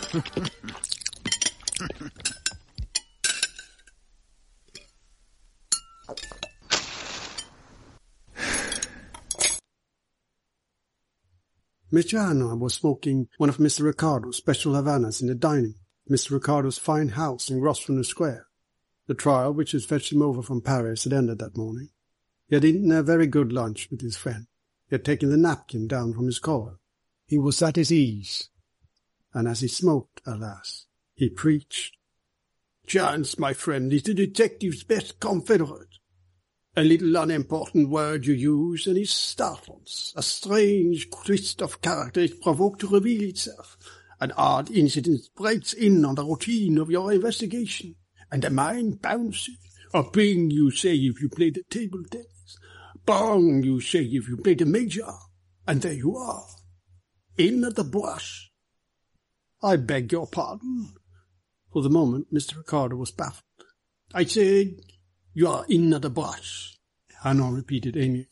Mr. Hanna was smoking one of Mr. Ricardo's special Havanas in the dining, Mr. Ricardo's fine house in Grosvenor Square. The trial which had fetched him over from Paris had ended that morning. He had eaten a very good lunch with his friend. He had taken the napkin down from his collar. He was at his ease. And as he smoked, alas, he preached. "Chance, my friend, is the detective's best confederate. A little unimportant word you use, and he startles. A strange twist of character is provoked to reveal itself. An odd incident breaks in on the routine of your investigation, and the mind bounces. A bing, you say, if you play the table tennis. Bong, you say, if you play the major. And there you are. In at the brush. I beg your pardon." For the moment, Mr. Ricardo was baffled. "I said, you are in at the brush," Hanno repeated amiably.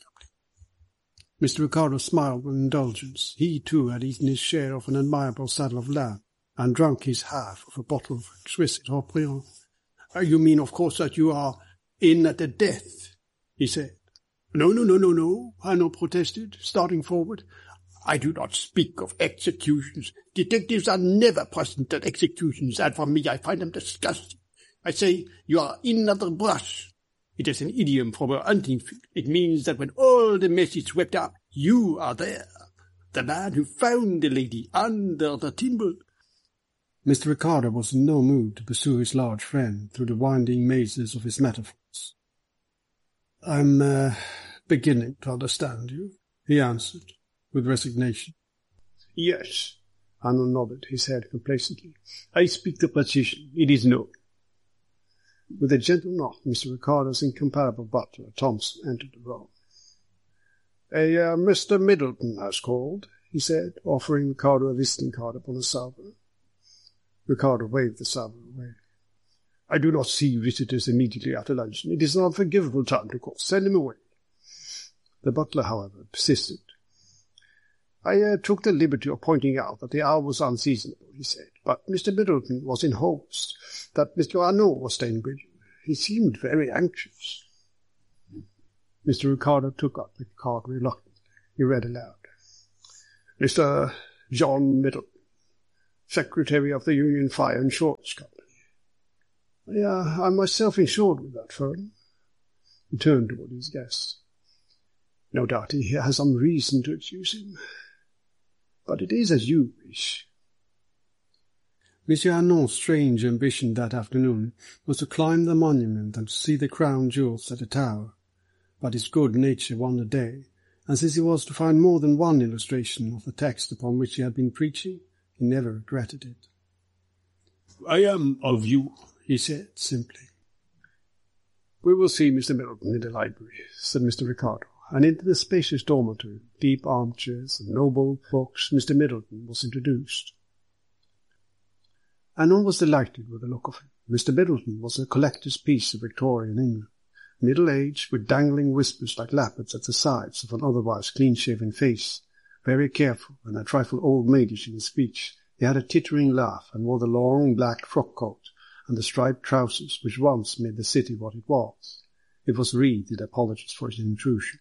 Mr. Ricardo smiled with indulgence. He, too, had eaten his share of an admirable saddle of lamb, and drunk his half of a bottle of exquisite Haut-Brion. "You mean, of course, that you are in at the death," he said. No, Hanno protested, starting forward. "I do not speak of executions. Detectives are never present at executions, and for me I find them disgusting. I say, you are in at the brush. It is an idiom from a hunting field. It means that when all the mess is swept up, you are there. The man who found the lady under the timber." Mr. Ricardo was in no mood to pursue his large friend through the winding mazes of his metaphors. "I'm beginning to understand you," he answered, with resignation. "Yes," Hanno nodded his head complacently. "I speak the precision. It is known." With a gentle nod, Mr. Ricardo's incomparable butler, Thompson, entered the room. "A Mr. Middleton has called," he said, offering Ricardo a visiting card upon a salver. Ricardo waved the salver away. "I do not see visitors immediately after luncheon. It is an unforgivable time to call. Send him away." The butler, however, persisted. "I took the liberty of pointing out that the hour was unseasonable," he said, "but Mr. Middleton was in hopes that Mr. Hanno was staying with you. He seemed very anxious." Mr. Ricardo took up the card reluctantly. He read aloud. "Mr. John Middleton, Secretary of the Union Fire Insurance Company." "I'm myself insured with that firm." He turned toward his guest. "No doubt he has some reason to excuse him. But it is as you wish." Monsieur Hannon's strange ambition that afternoon was to climb the monument and to see the crown jewels at the tower. But his good nature won the day, and since he was to find more than one illustration of the text upon which he had been preaching, he never regretted it. "I am of you," he said simply. "We will see Mr. Middleton in the library," said Mr. Ricardo, and into the spacious dormitory, deep armchairs and noble books, Mr. Middleton was introduced. Hanno was delighted with the look of him. Mr. Middleton was a collector's piece of Victorian England, middle-aged, with dangling whiskers like lappets at the sides of an otherwise clean-shaven face, very careful and a trifle old-maidish in his speech. He had a tittering laugh, and wore the long black frock-coat and the striped trousers which once made the city what it was. It was wreathed in apologies for his intrusion.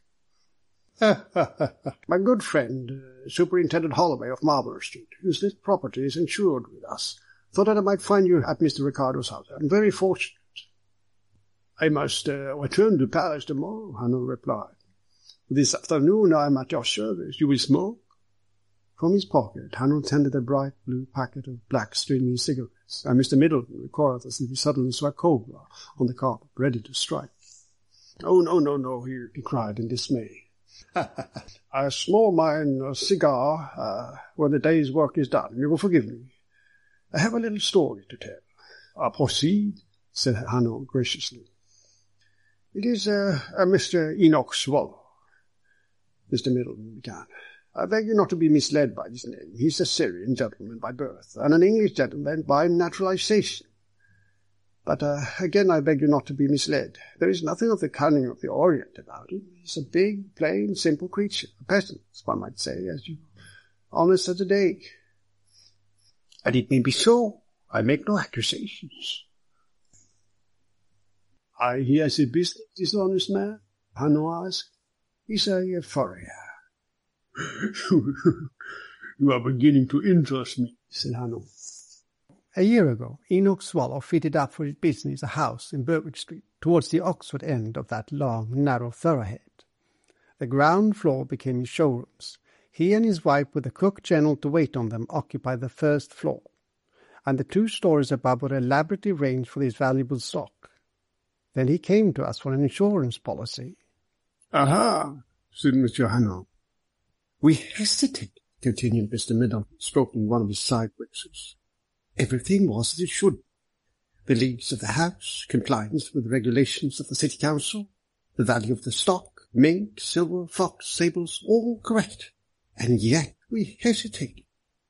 "My good friend, Superintendent Holloway of Marlborough Street, whose little property is insured with us, thought that I might find you at Mr. Ricardo's house. I'm very fortunate." "I must return to Paris tomorrow," Hanno replied. "This afternoon I am at your service. You will smoke?" From his pocket, Hanno tendered a bright blue packet of black streaming cigarettes, and Mr. Middleton recoiled as if he suddenly saw a cobra on the carpet, ready to strike. "Oh, no, he cried in dismay. "A small mine cigar when the day's work is done. You will forgive me. I have a little story to tell." "Proceed," said Hanno graciously. "It is a Mr. Enoch Swallow," Mr. Middleton began. "I beg you not to be misled by this name. He is a Syrian gentleman by birth, and an English gentleman by naturalization. But again I beg you not to be misled. There is nothing of the cunning of the Orient about him. He is a big, plain, simple creature, a peasant, one might say, as honest as the day. And it may be so. I make no accusations. I hear the business, this honest man, Hanno asked. He's a furrier. You are beginning to interest me, said Hanno. A year ago, Enoch Swallow fitted up for his business a house in Berwick Street, towards the Oxford end of that long, narrow thoroughhead. The ground floor became his showrooms. He and his wife, with the cook general to wait on them, occupied the first floor, and the 2 stories above were elaborately arranged for his valuable stock. Then he came to us for an insurance policy. Aha, said Mr. Hanno. We hesitated, continued Mr. Middleton, stroking one of his side whiskers. Everything was as it should. The leads of the house, compliance with the regulations of the City Council, the value of the stock, mink, silver, fox, sables, all correct. And yet we hesitated.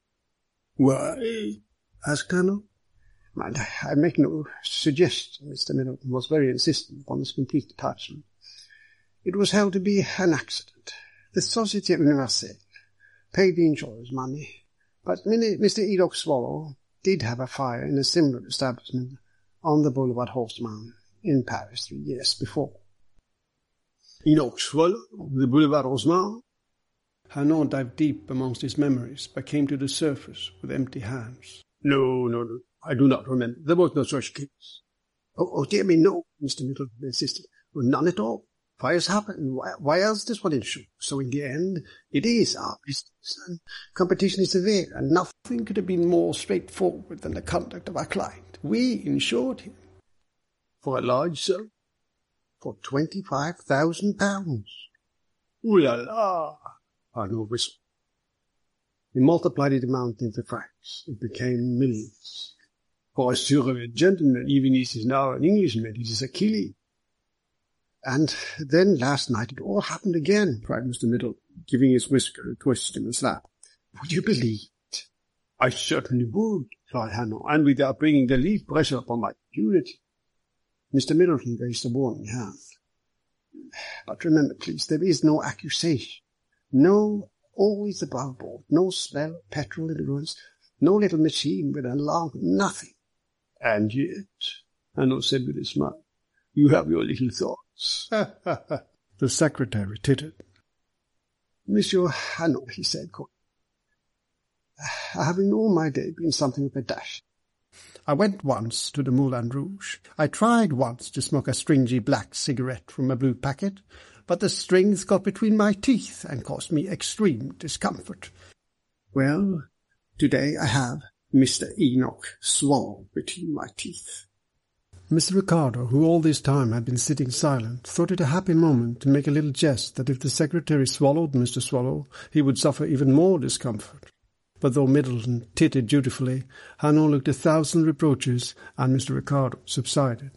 Why? asked Hanno. I make no suggestion. Mr. Middleton was very insistent upon this complete detachment. It was held to be an accident. The Société Universelle paid the insurer's money, but Mr. Enoch Swallow did have a fire in a similar establishment on the Boulevard Haussmann in Paris 3 years before. Enoch Swallow, the Boulevard Haussmann? Hanno dived deep amongst his memories, but came to the surface with empty hands. No, I do not remember. There was no such case. Oh, dear me, no, Mr. Middleton insisted. Well, none at all. Fires happen. Why else does one insure? So in the end, it is our business, and competition is severe, and nothing could have been more straightforward than the conduct of our client. We insured him. For a large sum? For £25,000. Ooh la la! Hanno whistled. He multiplied the amount into francs. It became millions. For a surly gentleman, even if he is now an Englishman, it is a killing. And then last night it all happened again, cried Mr. Middleton, giving his whisker a twist in his lap. Would you believe it? I certainly would, cried Hanno, and without bringing the least pressure upon my unity. Mr. Middleton raised a warning hand. But remember, please, there is no accusation. No, always above board. No smell of petrol in the ruins. No little machine with an alarm. Nothing. And yet, Hanno said with a smile, you have your little thoughts. The secretary tittered. Monsieur Hanno, he said, I have in all my day been something of a dash. I went once to the Moulin Rouge. I tried once to smoke a stringy black cigarette from a blue packet, but the strings got between my teeth and caused me extreme discomfort. Well, today I have Mr. Enoch Swallow between my teeth. Mr. Ricardo, who all this time had been sitting silent, thought it a happy moment to make a little jest that if the secretary swallowed Mr. Swallow, he would suffer even more discomfort. But though Middleton tittered dutifully, Hanno looked 1,000 reproaches, and Mr. Ricardo subsided.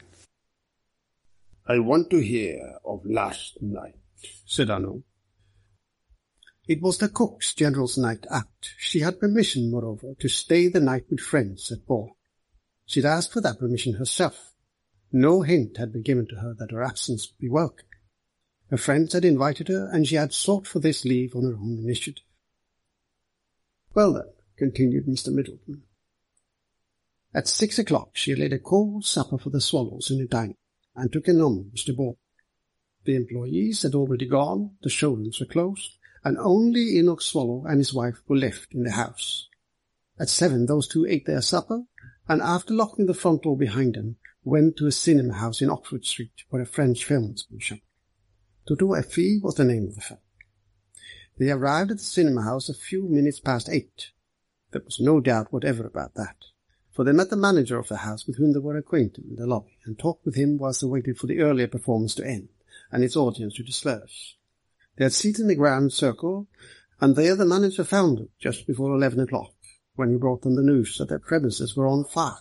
I want to hear of last night, said Hanno. It was the cook's general's night out. She had permission, moreover, to stay the night with friends at ball. She'd asked for that permission herself. No hint had been given to her that her absence would be welcome. Her friends had invited her, and she had sought for this leave on her own initiative. Well then, continued Mr. Middleton, at 6 o'clock she laid a cold supper for the Swallows in the dining, and took an omnibus to board. The employees had already gone, the showrooms were closed, and only Enoch Swallow and his wife were left in the house. At 7 those two ate their supper, and after locking the front door behind them, went to a cinema house in Oxford Street, where a French film was being shown. Toto F.E. was the name of the film. They arrived at the cinema house a few minutes past 8. There was no doubt whatever about that, for they met the manager of the house with whom they were acquainted in the lobby, and talked with him whilst they waited for the earlier performance to end, and its audience to disperse. They had seated in the grand circle, and there the manager found them just before 11 o'clock, when he brought them the news that their premises were on fire.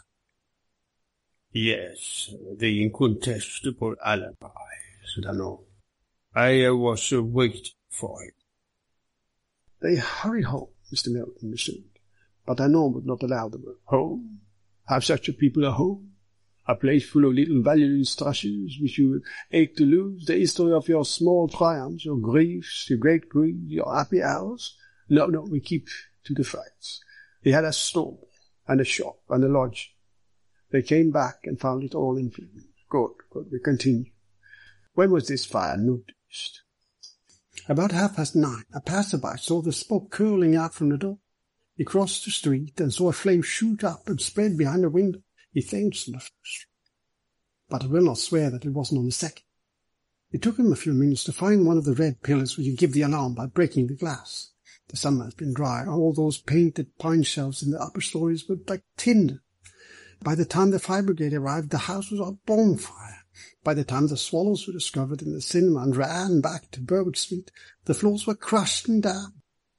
Yes, the incontestable alibi, said Hanno. I was waiting for him. They hurried home, Mr. Middleton resumed, but Hanno would not allow them home. Have such a people a home? A place full of little valueless trashes which you ache to lose, the history of your small triumphs, your griefs, your great greed, your happy hours? No, we keep to the facts. They had a storm, and a shop, and a lodge. They came back and found it all in flames. Good, we continue. When was this fire noticed? About 9:30, a passerby saw the smoke curling out from the door. He crossed the street and saw a flame shoot up and spread behind the window. He thanked on the first, but I will not swear that it wasn't on the second. It took him a few minutes to find one of the red pillars where you give the alarm by breaking the glass. The summer has been dry. All those painted pine shelves in the upper stories were like tinder. By the time the fire brigade arrived, the house was on bonfire. By the time the Swallows were discovered in the cinema and ran back to Berwick Street, the floors were crushed and down.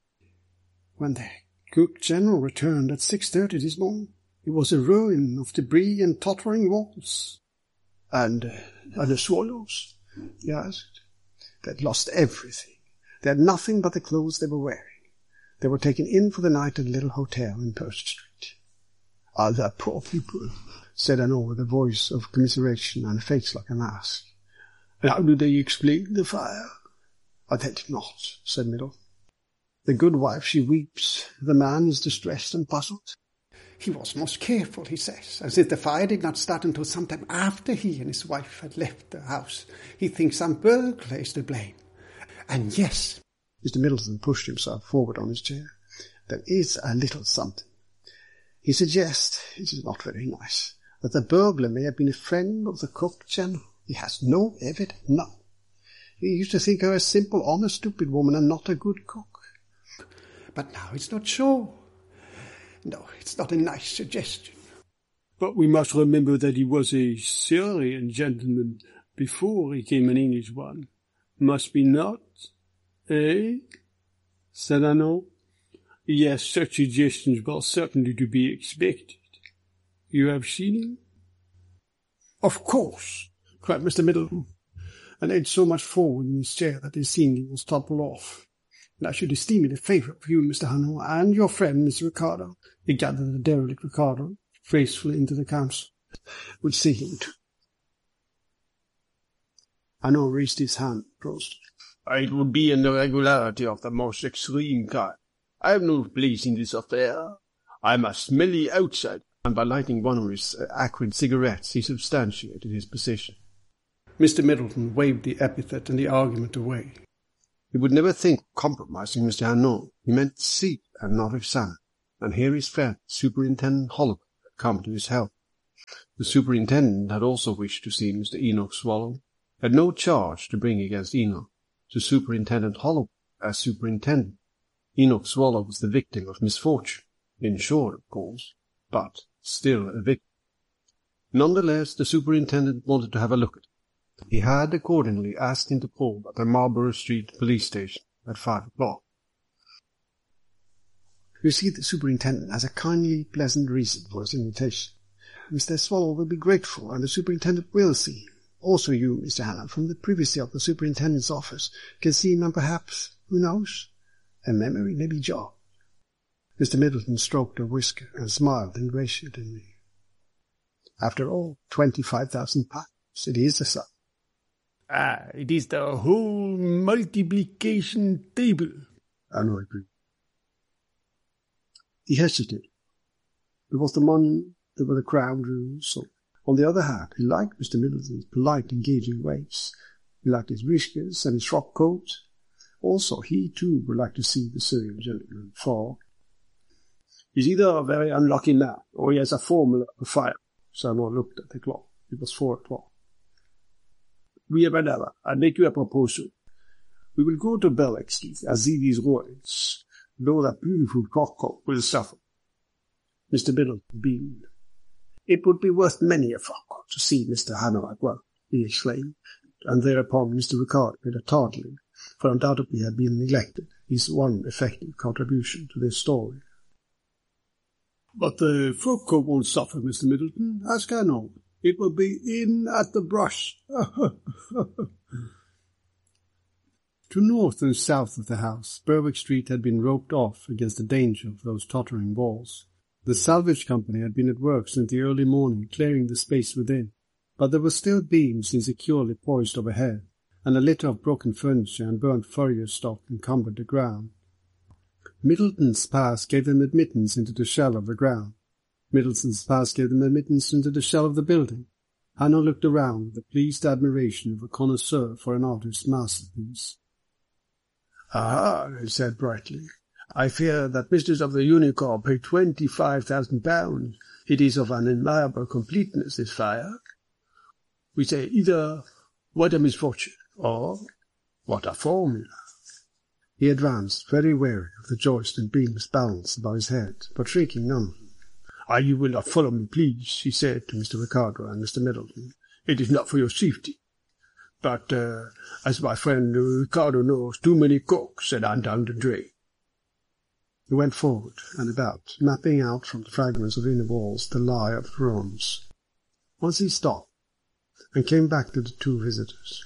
When the Cook General returned at 6:30 this morning, it was a ruin of debris and tottering walls. And the Swallows? He asked. They'd lost everything. They had nothing but the clothes they were wearing. They were taken in for the night at a little hotel in Percy Street. Ah, the poor people, said Hanaud with a voice of commiseration and a face like a mask. And how do they explain the fire? They did not, said Middleton. The good wife, she weeps. The man is distressed and puzzled. He was most careful, he says, as if the fire did not start until some time after he and his wife had left the house. He thinks some burglar is to blame. And yes, Mr. Middleton pushed himself forward on his chair, there is a little something. He suggests, it is not very nice, that the burglar may have been a friend of the Cook General. He has no evidence, none. He used to think her a simple, honest, stupid woman and not a good cook. But now it's not so. No, it's not a nice suggestion. But we must remember that he was a Syrian gentleman before he became an English one. Must we not? Eh? Said Hanaud. Yes, such suggestions were certainly to be expected. You have seen him? Of course, cried Mr. Middleton, and edged so much forward in his chair that his seat was toppled off. And I should esteem it a favour of you, Mr. Hanaud, and your friend, Mr. Ricardo. He gathered the derelict Ricardo gracefully into the council. We'll see him too. Hanaud raised his hand close. It would be an irregularity of the most extreme kind. I have no place in this affair. I must merely outside, and by lighting one of his acrid cigarettes, he substantiated his position. Mr. Middleton waved the epithet and the argument away. He would never think of compromising Mr. Hanaud. He meant deceit and not examine. And here his friend, Superintendent Holloway, had come to his help. The superintendent had also wished to see Mr. Enoch Swallow, had no charge to bring against Enoch. To Superintendent Holloway, as superintendent, Enoch Swallow was the victim of misfortune, insured, of course, but still a victim. Nonetheless, the superintendent wanted to have a look at it. He had accordingly asked him to call at the Marlborough Street police station at 5 o'clock. You see, the superintendent has a kindly, pleasant reason for his invitation. Mr. Swallow will be grateful, and the superintendent will see him. Also you, Mr. Hanaud, from the privacy of the superintendent's office, can see him, and perhaps, who knows, a memory may be jogged. Mr. Middleton stroked a whisker and smiled ingratiatingly. After all, 25,000 pounds, it is a sum. Ah, it is the whole multiplication table. Hanaud agreed. He hesitated. It was the money that the crown drew, so. On the other hand, he liked Mr. Middleton's polite, engaging ways. He liked his whiskers and his frock coat. Also, he too would like to see the Syrian gentleman fall. He's either a very unlucky man, or he has a formula for fire. Someone looked at the clock. It was 4 o'clock. We have another. I make you a proposal. We will go to Berwick Street and see these ruins, though that beautiful cockcoat will suffer. Mr. Middleton beamed. It would be worth many a frockcoat to see Mr. Hanaud at work, he exclaimed, and thereupon Mr. Ricardo made a tardily, for undoubtedly had been neglected, his one effective contribution to this story. But the frockcoat won't suffer, Mr. Middleton. Ask Hanaud. It will be in at the brush. To north and south of the house, Berwick Street had been roped off against the danger of those tottering walls. The salvage company had been at work since the early morning, clearing the space within, but there were still beams insecurely poised overhead, and a litter of broken furniture and burnt furrier stock encumbered the ground. Middleton's pass gave them admittance into the shell of the ground. Middleton's pass gave them admittance into the shell of the building. Hanno looked around with the pleased admiration of a connoisseur for an artist's masterpiece. "Ah," he said brightly, "I fear that Mistress of the Unicorn paid £25,000. It is of an admirable completeness, this fire. We say either, what a misfortune, or what a formula." He advanced, very weary of the joist and beams balanced above his head, but shrinking none of them. "You will not follow me, please," he said to Mr. Ricardo and Mr. Middleton. "It is not for your safety. But, as my friend Ricardo knows, too many cooks and I'm down the drain." He went forward and about, mapping out from the fragments of inner walls the lie of the rooms. Once he stopped, and came back to the two visitors.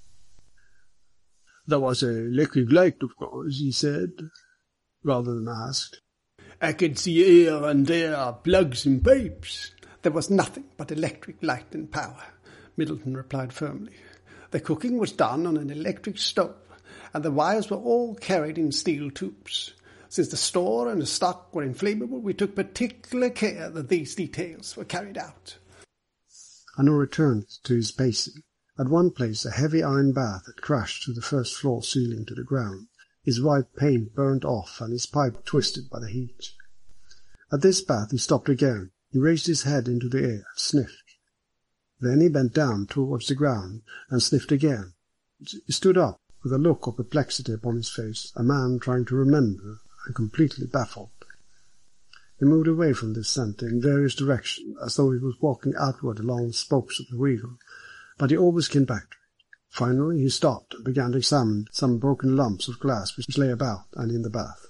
"There was an electric light, of course," he said, rather than asked. "I could see here and there plugs and pipes." "There was nothing but electric light and power," Middleton replied firmly. "The cooking was done on an electric stove, and the wires were all carried in steel tubes. Since the store and the stock were inflammable, we took particular care that these details were carried out." Hanno returned to his pacing. At one place a heavy iron bath had crashed through the first floor ceiling to the ground. His white paint burned off and his pipe twisted by the heat. At this bath he stopped again. He raised his head into the air and sniffed. Then he bent down towards the ground and sniffed again. He stood up with a look of perplexity upon his face, a man trying to remember and completely baffled. He moved away from this centre in various directions, as though he was walking outward along the spokes of the wheel, but he always came back to it. Finally he stopped and began to examine some broken lumps of glass which lay about and in the bath.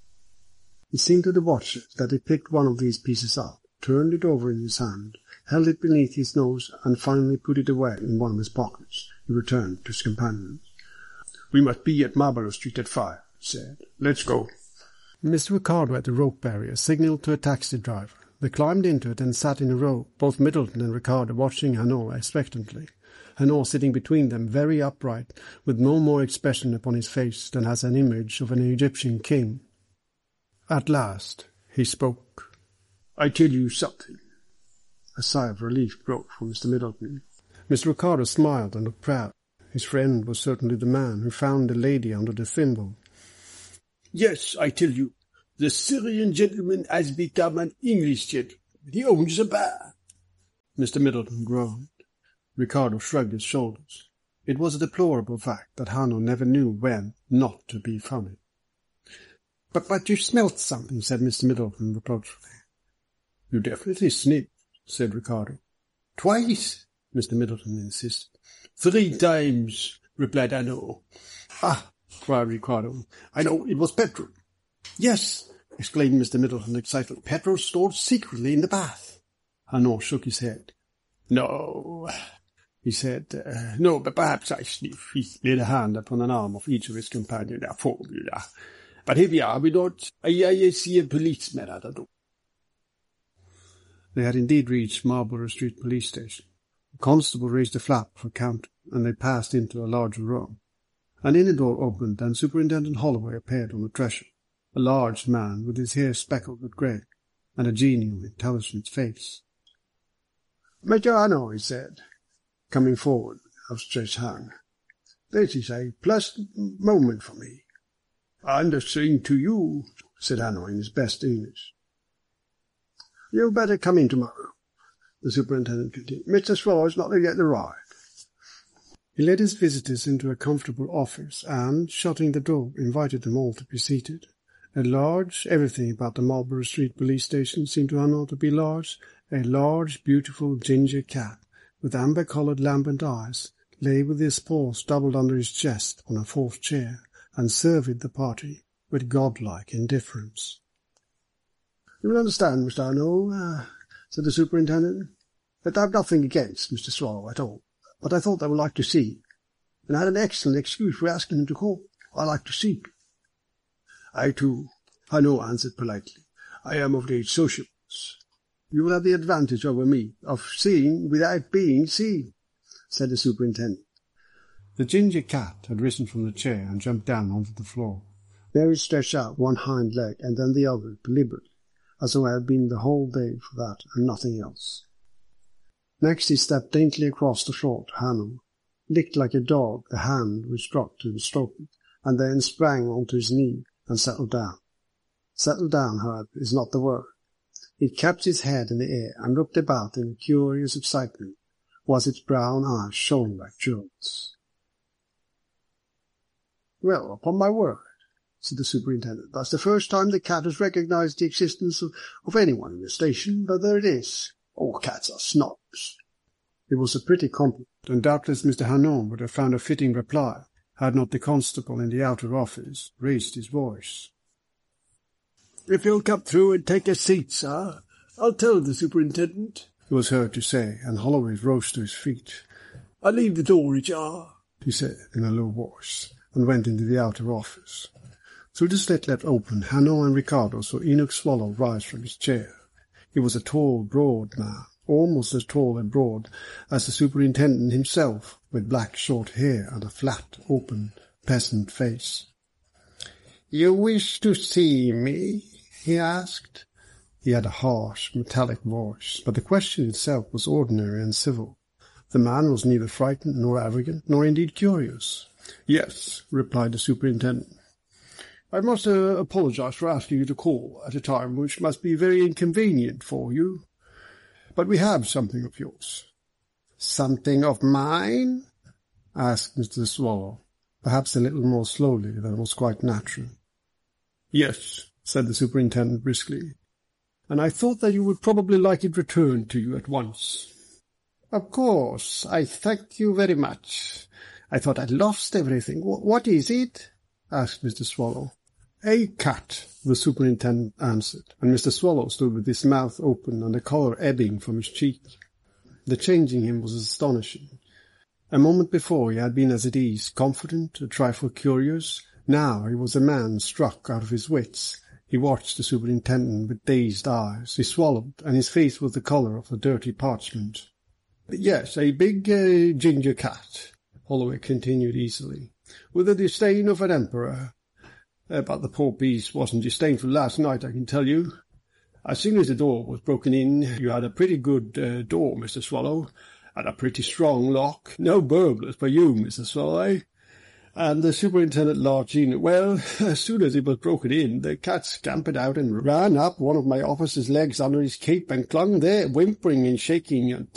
It seemed to the watcher that he picked one of these pieces up, turned it over in his hand, held it beneath his nose, and finally put it away in one of his pockets. He returned to his companions. "We must be at Marlborough Street at 5, he said. "Let's go." Mr. Ricardo at the rope barrier signalled to a taxi driver. They climbed into it and sat in a row, both Middleton and Ricardo watching Hanno expectantly. Hanno sitting between them, very upright, with no more expression upon his face than has an image of an Egyptian king. At last he spoke. "I tell you something." A sigh of relief broke from Mr. Middleton. Mr. Ricardo smiled and looked proud. His friend was certainly the man who found the lady under the thimble. "Yes, I tell you, the Syrian gentleman has become an English gentleman. He owns a bar." Mr. Middleton groaned. Ricardo shrugged his shoulders. It was a deplorable fact that Hanno never knew when not to be funny. But you smelt something," said Mr. Middleton reproachfully. "You definitely sniffed," said Ricardo. "Twice," Mr. Middleton insisted. "3 times," replied Hanno. "Ah," cried Ricardo, "I know, it was petrol." "Yes," exclaimed Mr. Middleton excitedly, "petrol stored secretly in the bath." Hanno shook his head. "No," he said, "no, but perhaps I sniff." He laid a hand upon an arm of each of his companions. "A formula. But here we are, we don't. I see a policeman at the door." They had indeed reached Marlborough Street Police Station. The constable raised a flap of a counter, and they passed into a larger room. An inner door opened, and Superintendent Holloway appeared on the threshold, a large man with his hair speckled with grey, and a genial, intelligent face. "Major Hanno," he said, coming forward with outstretched hand, "this is a pleasant moment for me." "And the same to you," said Hanno in his best English. "You'd better come in tomorrow," the superintendent continued. "Mr. Swallow is not yet arrived." He led his visitors into a comfortable office and, shutting the door, invited them all to be seated. Everything about the Marlborough Street Police Station seemed to Hanno to be large. A large, beautiful ginger cat, with amber-coloured lambent eyes, lay with his paws doubled under his chest on a 4th chair, and surveyed the party with godlike indifference. "You will understand, Mr. Hanno," said the superintendent, "that I have nothing against Mr. Swallow at all, but I thought I would like to see him, and I had an excellent excuse for asking him to call. I like to see people." "I too," Hanno answered politely. "I am of the sociables." "You will have the advantage over me of seeing without being seen," said the superintendent. The ginger cat had risen from the chair and jumped down onto the floor. There he stretched out one hind leg and then the other deliberately, as though it had been the whole day for that and nothing else. Next he stepped daintily across the floor to Hanno, licked like a dog the hand which dropped to stroke it, and then sprang onto his knee and settled down. Settled down, however, is not the word. It kept his head in the air and looked about in curious excitement, whilst its brown eyes shone like jewels. "Well, upon my word," said the superintendent, "that's the first time the cat has recognized the existence of anyone in the station, but there it is. All cats are snobs." It was a pretty compliment, and doubtless Mr. Hanno would have found a fitting reply, had not the constable in the outer office raised his voice. "If you'll come through and take a seat, sir, I'll tell the superintendent," he was heard to say, and Holloway rose to his feet. "I'll leave the door ajar," he said in a low voice, and went into the outer office. Through the slit left open, Hanno and Ricardo saw Enoch Swallow rise from his chair. He was a tall, broad man, almost as tall and broad as the superintendent himself, with black short hair and a flat, open, peasant face. "You wish to see me?" he asked. He had a harsh, metallic voice, but the question itself was ordinary and civil. The man was neither frightened nor arrogant, nor indeed curious. "Yes," replied the superintendent. "I must apologize for asking you to call at a time which must be very inconvenient for you. But we have something of yours." "Something of mine?" asked Mr. Swallow, perhaps a little more slowly than was quite natural. "Yes," said the superintendent briskly, "and I thought that you would probably like it returned to you at once." "Of course, I thank you very much. I thought I'd lost everything. What is it?" asked Mr. Swallow. "A cat," the superintendent answered, and Mr. Swallow stood with his mouth open and the colour ebbing from his cheek. The change in him was astonishing. A moment before he had been as at ease, confident, a trifle curious. Now he was a man struck out of his wits. He watched the superintendent with dazed eyes. He swallowed, and his face was the colour of a dirty parchment. "Yes, a big ginger cat," Holloway continued easily, "with the disdain of an emperor. But the poor beast wasn't disdainful last night, I can tell you. As soon as the door was broken in, you had a pretty good door, Mr. Swallow, and a pretty strong lock. No burglars for you, Mr. Swallow, eh? And the superintendent lodged in. Well, as soon as it was broken in, the cat scampered out and ran up one of my officer's legs under his cape and clung there, whimpering and shaking